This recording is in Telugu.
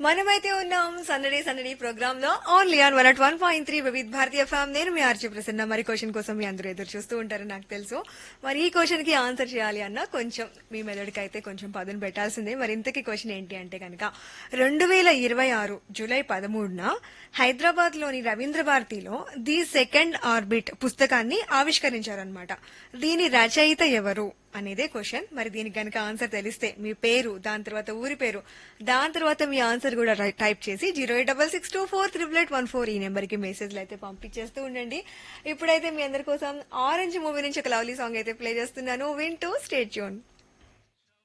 మనమైతే ఉన్నాం సందడి సందడి ప్రోగ్రామ్ లో ఓన్లీ ఆన్ 101.3 వివిధ భారతీయ ఫ్యామ్. నేను మీ ఆర్జే ప్రసన్న. మరి క్వశ్చన్ కోసం మీ అందరూ ఎదురు చూస్తూ ఉంటారని నాకు తెలుసు. మరి ఈ క్వశ్చన్ కి ఆన్సర్ చేయాలి అన్న కొంచెం మీ మెదడుకి అయితే కొంచెం పదును పెట్టాల్సిందే. మరి ఇంతకీ క్వశ్చన్ ఏంటి అంటే కనుక 2026 జూలై 13న హైదరాబాద్ లోని రవీంద్ర భారతిలో ది సెకండ్ ఆర్బిట్ పుస్తకాన్ని ఆవిష్కరించారనమాట. దీని రచయిత ఎవరు అనేదే క్వశ్చన్. మరి దీనికి గనక ఆన్సర్ తెలిస్తే మీ పేరు, దాని తర్వాత ఊరి పేరు, దాని తర్వాత మీ ఆన్సర్ కూడా టైప్ చేసి 08662438814 ఈ నెంబర్ కి మెసేజ్లు అయితే పంపించేస్తూ ఉండండి. ఇప్పుడైతే మీ అందరి కోసం ఆరెంజ్ మూవీ నుంచి ఒక లవ్లీ సాంగ్ అయితే ప్లే చేస్తున్నాను. వింటూ స్టే ట్యూన్.